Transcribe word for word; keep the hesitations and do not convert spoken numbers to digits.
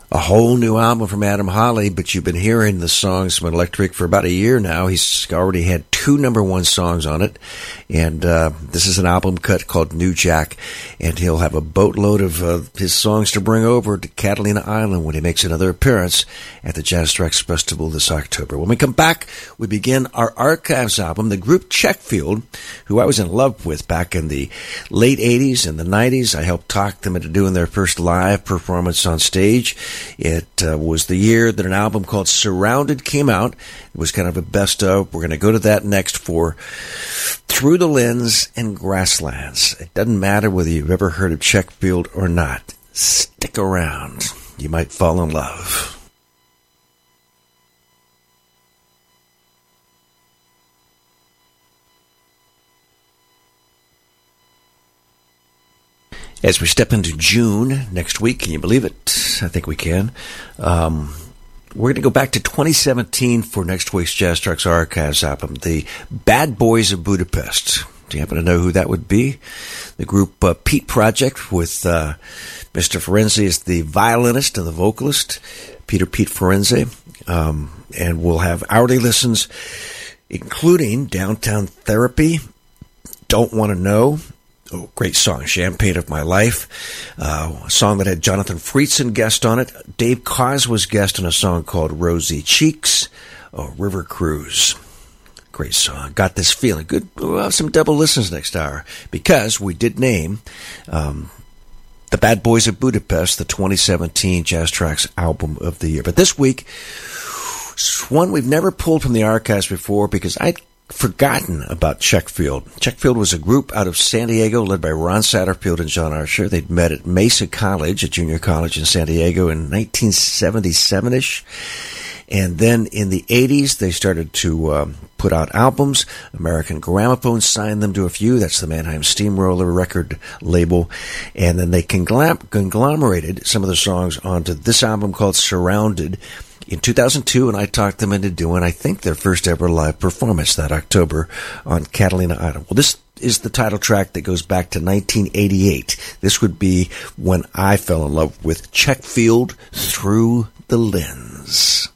A whole new album from Adam Hawley, but you've been hearing the songs from Electric for about a year now. He's already had two number one songs on it, and uh, this is an album cut called New Jack, and he'll have a boatload of uh, his songs to bring over to Catalina Island when he makes another appearance at the Jazz Tracks Festival this October. When we come back, we begin our Archives album. The group Checkfield, who I was in love with back in the late eighties and the nineties, I helped talk them into doing their first live performance on stage. It uh, was the year that an album called Surrounded came out. It was kind of a best of. We're going to go to that next for Through the Lens and Grasslands. It doesn't matter whether you've ever heard of Checkfield or not. Stick around. You might fall in love. As we step into June next week, can you believe it? I think we can. Um, we're going to go back to twenty seventeen for next week's Jazz Tracks Archives album, the Bad Boys of Budapest. Do you happen to know who that would be? The group uh, Pete Project with uh, Mister Ferenzi as the violinist and the vocalist, Peter Pete Ferenzi. Um, and we'll have hourly listens, including Downtown Therapy, Don't Want to Know. Oh, great song, Champagne of My Life. Uh, a song that had Jonathan Friedson guest on it. Dave Koz was guest on a song called Rosy Cheeks. Oh, River Cruise. Great song. Got This Feeling. Good. We'll have some double listens next hour because we did name um, the Bad Boys of Budapest the twenty seventeen Jazz Tracks Album of the Year. But this week, it's one we've never pulled from the archives before because I forgotten about Checkfield. Checkfield was a group out of San Diego led by Ron Satterfield and John Archer. They'd met at Mesa College, a junior college in San Diego in nineteen seventy-seven-ish. And then in the eighties, they started to um, put out albums. American Gramophone signed them to a few. That's the Mannheim Steamroller record label. And then they conglam- conglomerated some of the songs onto this album called Surrounded in two thousand two, and I talked them into doing, I think, their first ever live performance that October on Catalina Island. Well, this is the title track that goes back to nineteen eighty-eight. This would be when I fell in love with Checkfield, Through the Lens.